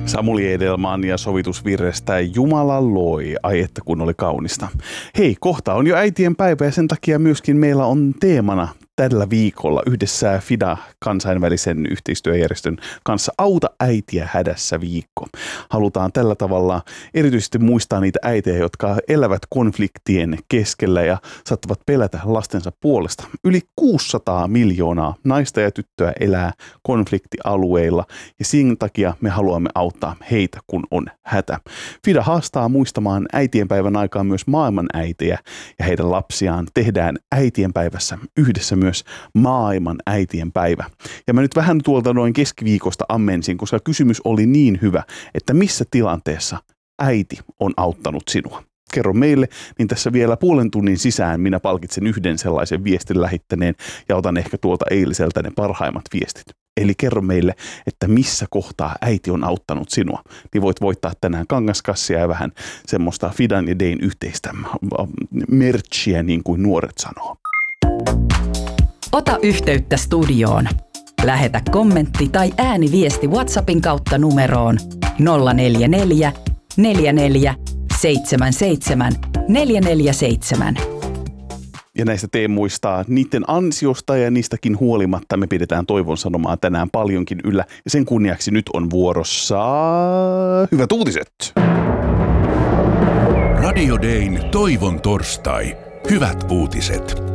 Samuli Edelman ja sovitusvirrestä Jumala loi. Ai että kun oli kaunista. Hei, kohta on jo äitien päivä ja sen takia myöskin meillä on teemana tällä viikolla yhdessä FIDA kansainvälisen yhteistyöjärjestön kanssa Auta äitiä hädässä viikko. Halutaan tällä tavalla erityisesti muistaa niitä äitejä, jotka elävät konfliktien keskellä ja saattavat pelätä lastensa puolesta. Yli 600 miljoonaa naista ja tyttöä elää konfliktialueilla ja siinä takia me haluamme auttaa heitä, kun on hätä. FIDA haastaa muistamaan äitienpäivän aikaan myös maailman äitejä ja heidän lapsiaan. Tehdään äitienpäivässä yhdessä myös maailman äitien päivä. Ja mä nyt vähän tuolta noin keskiviikosta ammensin, koska kysymys oli niin hyvä, että missä tilanteessa äiti on auttanut sinua. Kerro meille, niin tässä vielä puolen tunnin sisään minä palkitsen yhden sellaisen viestin lähettäneen ja otan ehkä tuolta eiliseltä ne parhaimmat viestit. Eli kerro meille, että missä kohtaa äiti on auttanut sinua. Niin voit voittaa tänään kangaskassia ja vähän semmoista Fidan ja Dayn yhteistä merchia, niin kuin nuoret sanoo. Ota yhteyttä studioon. Lähetä kommentti tai ääniviesti WhatsAppin kautta numeroon 044 44 77 447. Ja näistä teemoista, niiden ansiosta ja niistäkin huolimatta me pidetään Toivon Sanomaa tänään paljonkin yllä. Ja sen kunniaksi nyt on vuorossa hyvät uutiset. Radio Dayn Toivon torstai. Hyvät uutiset.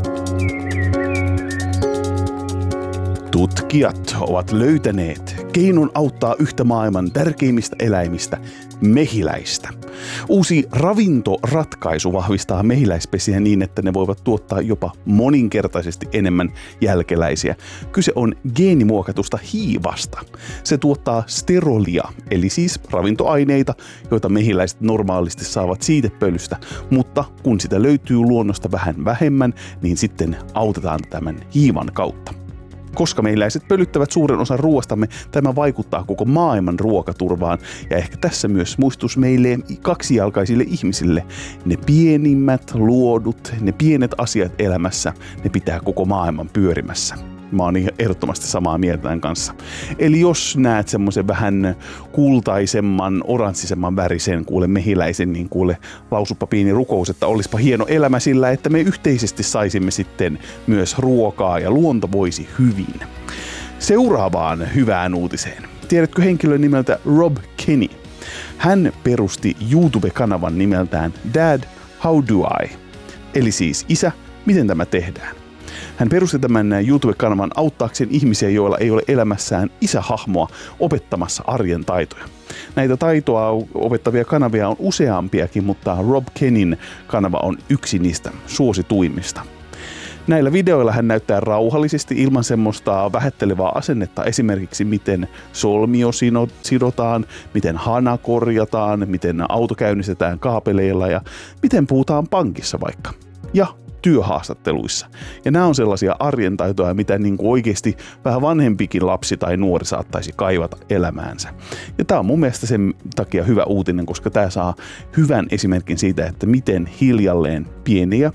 Tutkijat ovat löytäneet keinon auttaa yhtä maailman tärkeimmistä eläimistä, mehiläistä. Uusi ravintoratkaisu vahvistaa mehiläispesiä niin, että ne voivat tuottaa jopa moninkertaisesti enemmän jälkeläisiä. Kyse on geenimuokatusta hiivasta. Se tuottaa sterolia, eli siis ravintoaineita, joita mehiläiset normaalisti saavat siitepölystä, mutta kun sitä löytyy luonnosta vähän vähemmän, niin sitten autetaan tämän hiivan kautta. Koska mehiläiset pölyttävät suuren osan ruoastamme, tämä vaikuttaa koko maailman ruokaturvaan. Ja ehkä tässä myös muistutus meille kaksijalkaisille ihmisille. Ne pienimmät luodut, ne pienet asiat elämässä, ne pitää koko maailman pyörimässä. Mä oon ehdottomasti samaa mieltä tämän kanssa. Eli jos näet semmoisen vähän kultaisemman, oranssisemman värisen kuule mehiläisen, niin kuule lausuppa pieni rukous, että olisipa hieno elämä sillä, että me yhteisesti saisimme sitten myös ruokaa ja luonto voisi hyvin. Seuraavaan hyvään uutiseen. Tiedätkö henkilön nimeltä Rob Kenny? Hän perusti YouTube-kanavan nimeltään Dad, How Do I? Eli siis isä, miten tämä tehdään? Hän perusti tämän YouTube-kanavan auttaakseen ihmisiä, joilla ei ole elämässään isähahmoa opettamassa arjen taitoja. Näitä taitoa opettavia kanavia on useampiakin, mutta Rob Kennyn kanava on yksi niistä suosituimmista. Näillä videoilla hän näyttää rauhallisesti ilman semmoista vähättelevää asennetta, esimerkiksi miten solmio sidotaan, miten hana korjataan, miten auto käynnistetään kaapeleilla ja miten puhutaan pankissa vaikka. Ja työhaastatteluissa. Ja nämä on sellaisia arjen taitoja, mitä niin kuin oikeasti vähän vanhempikin lapsi tai nuori saattaisi kaivata elämäänsä. Ja tämä on mun mielestä sen takia hyvä uutinen, koska tämä saa hyvän esimerkin siitä, että miten hiljalleen pieniä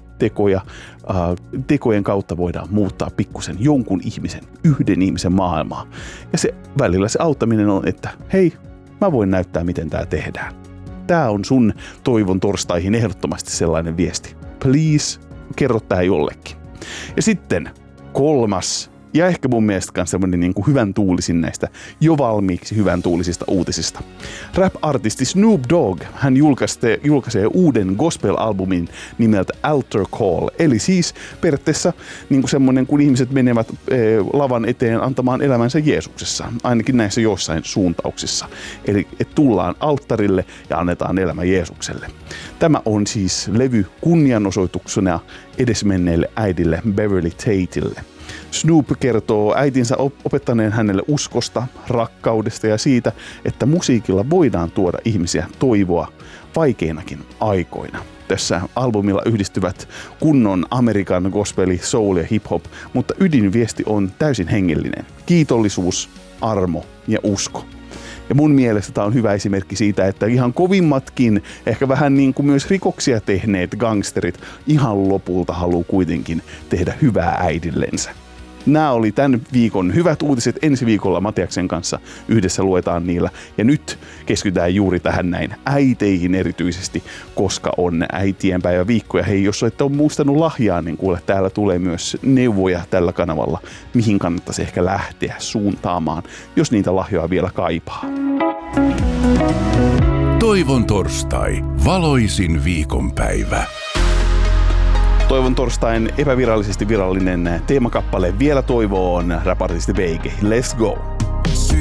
tekojen kautta voidaan muuttaa pikkusen jonkun ihmisen, yhden ihmisen maailmaa. Ja se välillä se auttaminen on, että hei, mä voin näyttää, miten tämä tehdään. Tämä on sun Toivon torstaihin ehdottomasti sellainen viesti. Please, kerro tää jollekin. Ja sitten kolmas, ja ehkä mun mielestä myös semmoinen niin kuin hyvän tuulisin näistä jo valmiiksi hyvän tuulisista uutisista. Rap-artisti Snoop Dogg, hän julkaisee uuden gospel-albumin nimeltä Altar Call. Eli siis periaatteessa niin kuin semmoinen, kun ihmiset menevät lavan eteen antamaan elämänsä Jeesuksessa. Ainakin näissä jossain suuntauksissa. Eli että tullaan alttarille ja annetaan elämä Jeesukselle. Tämä on siis levy kunnianosoituksena edesmenneelle äidille Beverly Tateille. Snoop kertoo äitinsä opettaneen hänelle uskosta, rakkaudesta ja siitä, että musiikilla voidaan tuoda ihmisiä toivoa vaikeinakin aikoina. Tässä albumilla yhdistyvät kunnon Amerikan gospeli, soul ja hip-hop, mutta ydinviesti on täysin hengellinen. Kiitollisuus, armo ja usko. Ja mun mielestä tämä on hyvä esimerkki siitä, että ihan kovimmatkin, ehkä vähän niin kuin myös rikoksia tehneet gangsterit ihan lopulta haluaa kuitenkin tehdä hyvää äidillensä. Nämä oli tämän viikon hyvät uutiset. Ensi viikolla Matiaksen kanssa yhdessä luetaan niillä. Ja nyt keskitytään juuri tähän näin äiteihin erityisesti, koska on äitienpäivä viikko. Ja hei, jos ette ole muistanut lahjaa, niin kuule, täällä tulee myös neuvoja tällä kanavalla, mihin kannattaisi ehkä lähteä suuntaamaan, jos niitä lahjoja vielä kaipaa. Toivon torstai. Valoisin viikonpäivä. Toivon torstain epävirallisesti virallinen teemakappale Vielä toivoon rapartisti Veike. Let's go!